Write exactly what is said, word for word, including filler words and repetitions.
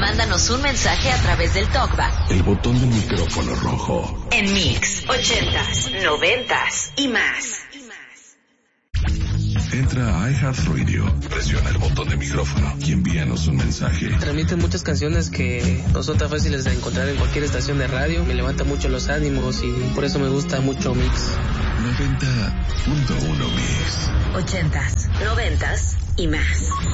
Mándanos un mensaje a través del TalkBack. El botón del micrófono rojo. En Mix, ochentas, noventas y más. Entra a iHeartRadio, presiona el botón de micrófono y envíanos un mensaje. Transmiten muchas canciones que no son tan fáciles de encontrar en cualquier estación de radio. Me levanta mucho los ánimos y por eso me gusta mucho Mix. noventa punto uno Mix. Ochentas, noventas y más.